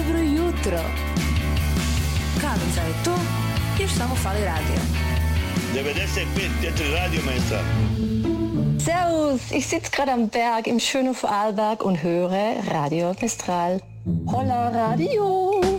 Dobro jutro. Kavica je tu, još samo fali radio. 95,4 Radio Meister. Servus, ich sitze gerade am Berg im schönen Vorarlberg und höre Radio Mistral. Holla Radio!